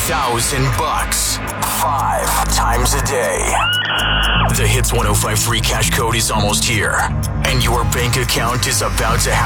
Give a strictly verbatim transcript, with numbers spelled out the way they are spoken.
thousand bucks. Five times a day. The Hits one oh five point three cash code is almost here, and your bank account is about to have